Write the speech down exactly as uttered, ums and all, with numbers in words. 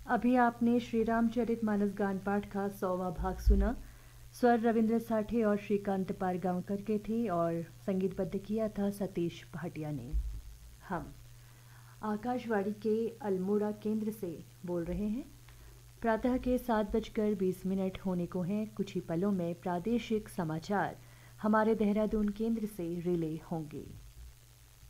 अभी आपने श्री रामचरितमानस गान पाठ का सौवा भाग सुना। स्वर रविंद्र साठे और श्रीकांत पारगांवकर के थे और संगीतबद्ध किया था सतीश भाटिया ने। हम आकाशवाणी के अल्मोड़ा केंद्र से बोल रहे हैं। प्रातः के सात बजकर बीस मिनट होने को हैं। कुछ ही पलों में प्रादेशिक समाचार हमारे देहरादून केंद्र से रिले होंगे।